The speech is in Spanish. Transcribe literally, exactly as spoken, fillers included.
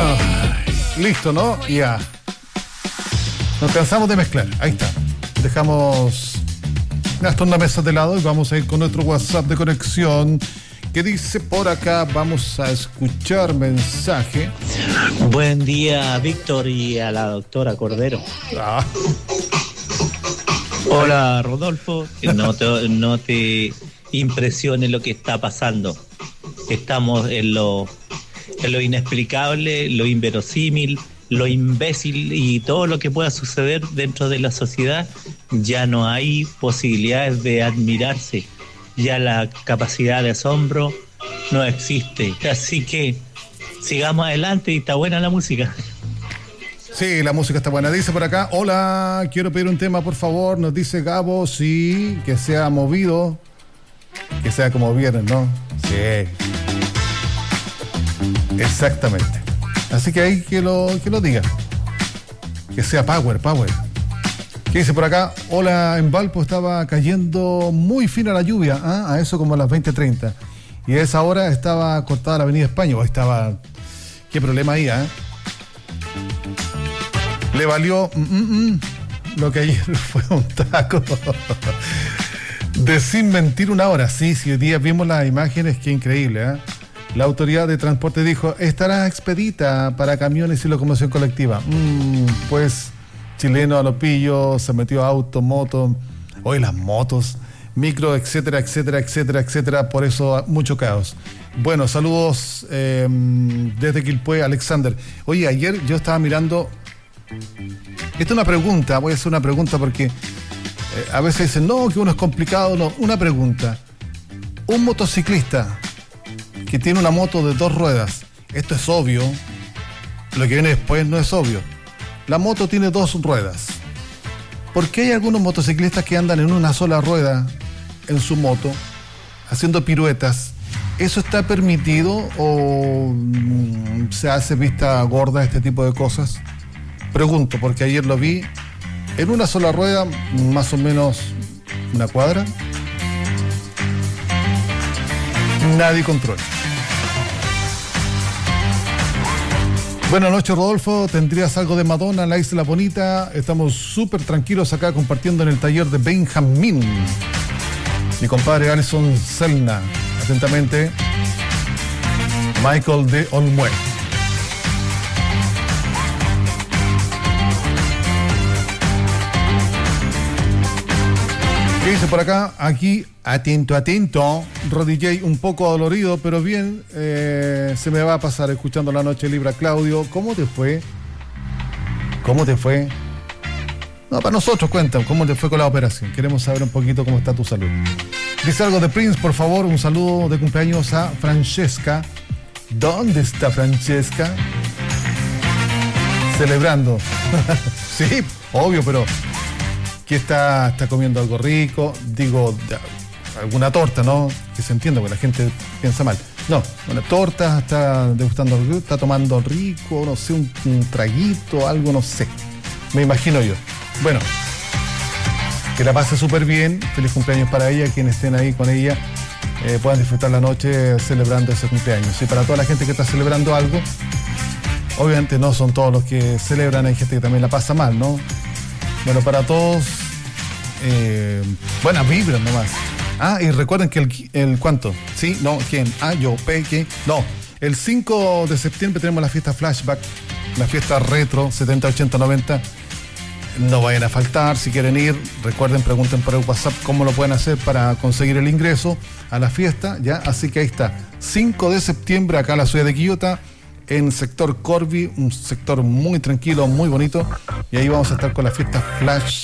Ay, listo, ¿no? Ya. Nos cansamos de mezclar. Ahí está. Dejamos las tornamesas de lado y vamos a ir con nuestro WhatsApp de conexión. ¿Qué dice por acá? Vamos a escuchar mensaje. Buen día, Víctor, y a la doctora Cordero. Ah. Hola, Rodolfo. No te, no te impresione lo que está pasando. Estamos en lo, en lo inexplicable, lo inverosímil, lo imbécil y todo lo que pueda suceder dentro de la sociedad. Ya no hay posibilidades de admirarse. Ya la capacidad de asombro no existe. Así que sigamos adelante y está buena la música. Sí, la música está buena. Dice por acá, hola, quiero pedir un tema, por favor. Nos dice Gabo, sí, que sea movido. Que sea como viernes, ¿no? Sí. Exactamente. Así que ahí que lo, que lo diga. Que sea power, power. ¿Qué dice por acá? Hola, en Valpo estaba cayendo muy fina la lluvia, ¿eh? A eso como a las veinte treinta. Y a esa hora estaba cortada la avenida España. O estaba... ¿Qué problema ahí, eh? Le valió mm, mm, mm, lo que ayer fue un taco. De sin mentir una hora. Sí, sí, hoy día vimos las imágenes, qué increíble, ¿eh? La autoridad de transporte dijo, estará expedita para camiones y locomoción colectiva. Mm, pues... Chileno a lo pillo, se metió a auto, moto, hoy las motos, micro, etcétera, etcétera, etcétera, etcétera, por eso mucho caos. Bueno, saludos eh, desde Quilpué, Alexander. Oye, ayer yo estaba mirando, esta es una pregunta, voy a hacer una pregunta porque eh, a veces dicen, no, que uno es complicado, no, una pregunta. Un motociclista que tiene una moto de dos ruedas, esto es obvio, lo que viene después no es obvio. La moto tiene dos ruedas. ¿Por qué hay algunos motociclistas que andan en una sola rueda en su moto, haciendo piruetas? ¿Eso está permitido o mm, se hace vista gorda este tipo de cosas? Pregunto, porque ayer lo vi en una sola rueda, más o menos una cuadra. Nadie controla. Buenas noches, Rodolfo. ¿Tendrías algo de Madonna, la Isla Bonita? Estamos súper tranquilos acá compartiendo en el taller de Benjamín. Mi compadre Alison Selna. Atentamente, Michael de Olmué. ¿Qué dice por acá? Aquí, atento, atento. Rodi J, un poco dolorido, pero bien, eh, se me va a pasar escuchando La Noche Libre. Claudio, ¿cómo te fue? ¿Cómo te fue? No, para nosotros cuenta, ¿cómo te fue con la operación? Queremos saber un poquito cómo está tu salud. Dice algo de Prince, por favor, un saludo de cumpleaños a Francesca. ¿Dónde está Francesca? Celebrando. Sí, obvio, pero... que está, está comiendo algo rico, digo, alguna torta, ¿no? Que se entienda, porque la gente piensa mal. No, una torta, está degustando, está tomando rico, no sé, un, un traguito, algo, no sé. Me imagino yo. Bueno, que la pase súper bien, feliz cumpleaños para ella, quienes estén ahí con ella, eh, puedan disfrutar la noche celebrando ese cumpleaños. Y para toda la gente que está celebrando algo, obviamente no son todos los que celebran, hay gente que también la pasa mal, ¿no? Bueno, para todos, eh, buenas vibras nomás. Ah, y recuerden que el, el ¿cuánto? ¿Sí? ¿No? ¿Quién? Ah, yo, P, ¿qué? No, el cinco de septiembre tenemos la fiesta Flashback, la fiesta retro, setenta, ochenta, noventa. No vayan a faltar, si quieren ir, recuerden, pregunten por el WhatsApp cómo lo pueden hacer para conseguir el ingreso a la fiesta, ¿ya? Así que ahí está, cinco de septiembre acá en la ciudad de Quillota, en sector Corby, un sector muy tranquilo, muy bonito, y ahí vamos a estar con la fiesta Flash